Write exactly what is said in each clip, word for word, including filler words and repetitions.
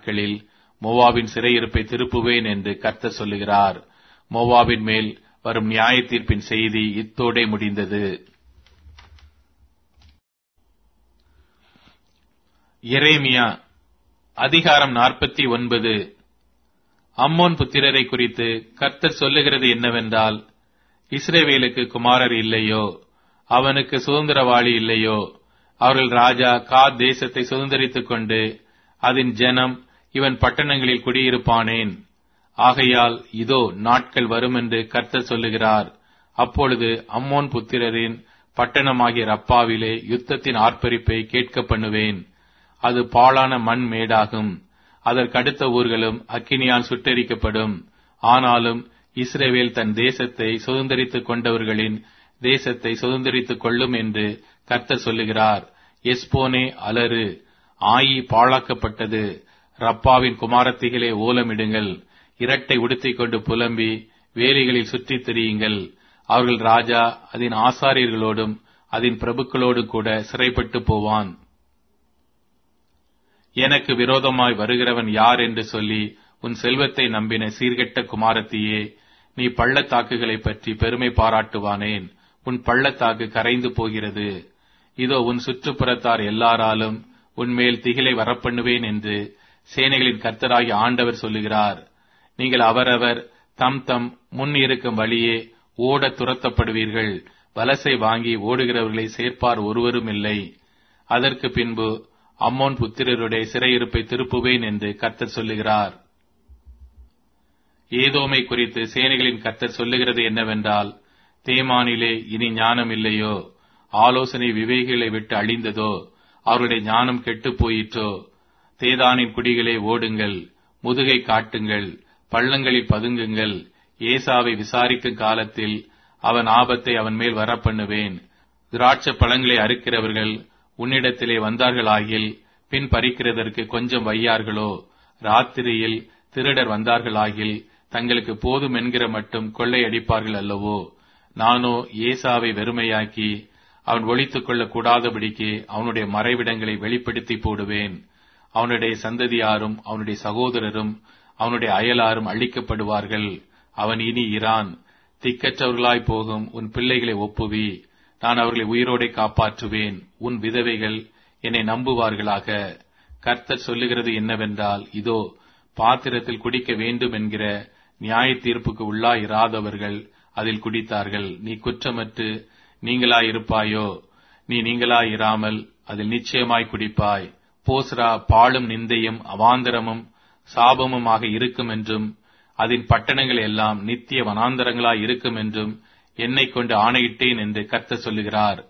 நாட்களில் மோவாபின் சிறையிருப்பை திருப்புவேன் என்று கர்த்தர் சொல்லுகிறார். மோவாபின் மேல் வரும் நியாய தீர்ப்பின் செய்தி இத்தோடே முடிந்தது. எரேமியா அதிகாரம் நாற்பத்தி ஒன்பது. அம்மோன் புத்திரரை குறித்து கர்த்தர் சொல்லுகிறது என்னவென்றால், இஸ்ரவேலுக்கு குமாரர் இல்லையோ, அவனுக்கு சுதந்திரவாளி இல்லையோ? அவர்கள் ராஜா காத் தேசத்தை சுதந்திரித்துக் கொண்டு அதன் ஜனம் இவன் பட்டணங்களில் குடியிருப்பானேன். ஆகையால் இதோ நாட்கள் வரும் என்று கர்த்தர் சொல்லுகிறார். அப்பொழுது அம்மோன் புத்திரரின் பட்டணமாகிய ரப்பாவிலே யுத்தத்தின் ஆர்ப்பரிப்பை கேட்க பண்ணுவேன். அது பாழான மண் மேடாகும். அதற்கடுத்த ஊர்களும் அக்கினியால் சுட்டெரிக்கப்படும். ஆனாலும் இஸ்ரவேல் தன் தேசத்தை சுதந்திரித்துக் கொண்டவர்களின் தேசத்தை சுதந்திரித்துக் கொள்ளும் என்று கர்த்தர் சொல்லுகிறார். எஸ்போனே அலறு, ஆயி பாழாக்கப்பட்டது. ரப்பாவின் குமாரத்திகளே ஓலமிடுங்கள். இரட்டை உடுத்திக் கொண்டு புலம்பி வேலிகளில் சுற்றித் திரியுங்கள். அவர்கள் ராஜா அதன் ஆசாரியர்களோடும் அதன் பிரபுக்களோடும் கூட சிறைப்பட்டு போவான். எனக்கு விரோதமாய் வருகிறவன் யார் என்று சொல்லி உன் செல்வத்தை நம்பின சீர்கெட்ட குமாரத்தியே, நீ பள்ளத்தாக்குகளை பற்றி பெருமை பாராட்டுவானேன்? உன் பள்ளத்தாக்கு கரைந்து போகிறது. இதோ உன் சுற்றுப்புறத்தார் எல்லாராலும் உன்மேல் திகிலை வரப்பண்ணுவேன் என்று சேனைகளின் கர்த்தராகிய ஆண்டவர் சொல்லுகிறார். நீங்கள் அவரவர் தம் தம் முன் இருக்கும் வழியே ஓட துரத்தப்படுவீர்கள். வலசை வாங்கி ஓடுகிறவர்களை சேர்ப்பார் ஒருவரும் இல்லை. அதற்கு பின்பு அம்மோன் புத்திரருடைய சிறையிருப்பை திருப்புவேன் என்று கர்த்தர் சொல்லுகிறார். ஏதோமை குறித்து சேனைகளின் கர்த்தர் சொல்லுகிறது என்னவென்றால், தேமானிலே இனி ஞானம் இல்லையோ? ஆலோசனை விவேகிகளை விட்டு அழிந்ததோ? அவருடைய ஞானம் கெட்டுப் போயிற்றோ? தேதானின் குடிகளே ஓடுங்கள், முதுகை காட்டுங்கள், பள்ளங்களில் பதுங்குங்கள். ஏசாவை விசாரிக்கும் காலத்தில் அவன் ஆபத்தை அவன் மேல் வரப்பண்ணுவேன். திராட்சை பழங்களை அறுக்கிறவர்கள் உன்னிடத்திலே வந்தார்களாகில் பின் பறிக்கிறதற்கு கொஞ்சம் வையார்களோ? ராத்திரியில் திருடர் வந்தார்களாகில் தங்களுக்கு போதும் என்கிற மட்டும் கொள்ளையடிப்பார்கள் அல்லவோ? நானோ ஏசாவை வெறுமையாக்கி அவன் ஒளித்துக் கொள்ளக் கூடாதபடிக்கு அவனுடைய மறைவிடங்களை வெளிப்படுத்தி போடுவேன். அவனுடைய சந்ததியாரும் அவனுடைய சகோதரரும் அவனுடைய அயலாரும் அழிக்கப்படுவார்கள். அவன் இனி இரான். திக்கற்றவர்களாய் போகும் உன் பிள்ளைகளை ஒப்புவி. நான் அவர்களை உயிரோடே காப்பாற்றுவேன். உன் விதவைகள் என்னை நம்புவார்களாக. கர்த்தர் சொல்லுகிறது என்னவென்றால், இதோ பாத்திரத்தில் குடிக்க வேண்டும் என்கிற நியாய தீர்ப்புக்கு உள்ளாயிராதவர்கள் அதில் குடித்தார்கள். நீ குற்றமற்று நீங்களாயிருப்பாயோ? நீ நீங்களாயிராமல் அதில் நிச்சயமாய் குடிப்பாய். போஸ்ரா பாழும் நிந்தையும் அவாந்தரமும் சாபமுமாக இருக்கும் என்றும் அதன் பட்டணங்கள் எல்லாம் நித்திய வனாந்தரங்களாய் இருக்கும் என்றும் என்னை கொண்டு ஆணையிட்டேன் என்று கர்த்தர் சொல்லுகிறார்.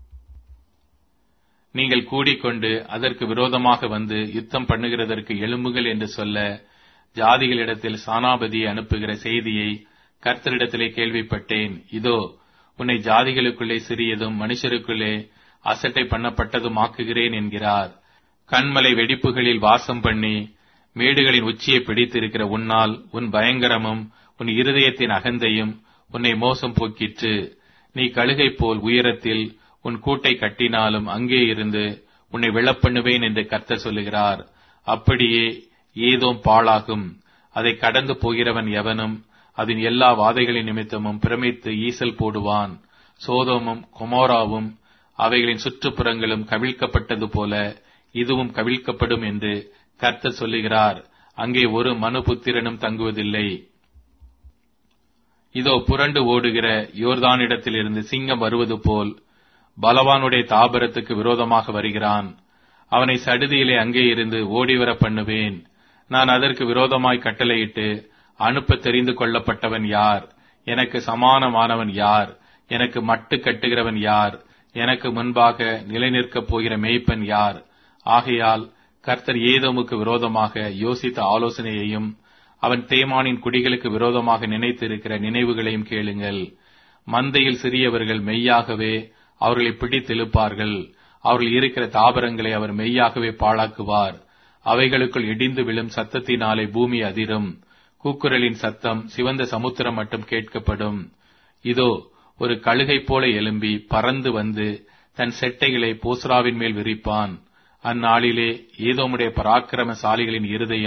நீங்கள் கூடிக்கொண்டு அதற்கு விரோதமாக வந்து யுத்தம் பண்ணுகிறதற்கு எழும்புகள் என்று சொல்ல ஜாதிகளிடத்தில் சானாபதியை அனுப்புகிற செய்தியை கர்த்தரிடத்திலே கேள்விப்பட்டேன். இதோ உன்னை ஜாதிகளுக்குள்ளே சிறியதும் மனுஷருக்குள்ளே அசட்டை பண்ணப்பட்டதும் ஆக்குகிறேன் என்கிறார். கண்மலை வெடிப்புகளில் வாசம் பண்ணி மேடுகளின் உச்சியை பிடித்திருக்கிற உன்னால் உன் பயங்கரமும் உன் இருதயத்தின் அகந்தையும் உன்னை மோசம் போக்கிற்று. நீ கழுகை போல் உயரத்தில் உன் கூட்டை கட்டினாலும் அங்கே இருந்து உன்னை விழப்பண்ணுவேன் என்று கர்த்தர் சொல்லுகிறார். அப்படியே ஏதோம் பாழாகும். அதை கடந்து போகிறவன் எவனும் அதன் எல்லா வாதைகளின் நிமித்தமும் பிரமித்து ஈசல் போடுவான். சோதோமும் கொமோராவும் அவைகளின் சுற்றுப்புறங்களும் கவிழ்க்கப்பட்டது போல இதுவும் கவிழ்க்கப்படும் என்று கர்த்தர் சொல்லுகிறார். அங்கே ஒரு மனுபுத்திரனும் தங்குவதில்லை. இதோ புரண்டு ஓடுகிற யோர்தானிடத்திலிருந்து சிங்கம் வருவது போல் பலவானுடைய தாபரத்துக்கு விரோதமாக வருகிறான். அவனை சடுதியிலே அங்கே இருந்து ஓடிவர பண்ணுவேன். நான் அதற்கு விரோதமாய் கட்டளையிட்டு அனுப்ப தெரிந்து கொள்ளப்பட்டவன் யார்? எனக்கு சமானமானவன் யார்? எனக்கு மட்டு கட்டுகிறவன் யார்? எனக்கு முன்பாக நிலைநிற்கப் போகிற மேய்ப்பன் யார்? ஆகையால் கர்த்தர் ஏதோமுக்கு விரோதமாக யோசித்த ஆலோசனையையும் அவன் தேமானின் குடிகளுக்கு விரோதமாக நினைத்திருக்கிற நினைவுகளையும் கேளுங்கள். மந்தையில் சிறியவர்கள் மெய்யாகவே அவர்களை பிடித்தெழுப்பார்கள். அவர்கள் இருக்கிற தாவரங்களை அவர் மெய்யாகவே பாழாக்குவார். அவைகளுக்குள் இடிந்து விழும் சத்தத்தினாலே பூமி அதிரும். கூக்குரலின் சத்தம் சிவந்த சமுத்திரம் மட்டும் கேட்கப்படும். இதோ ஒரு கழுகை போல எழும்பி பறந்து வந்து தன் செட்டைகளை போஸ்ராவின் மேல் விரிப்பான். அந்நாளிலே ஏதோமுடைய பராக்கிரமசாலிகளின் இருதயம்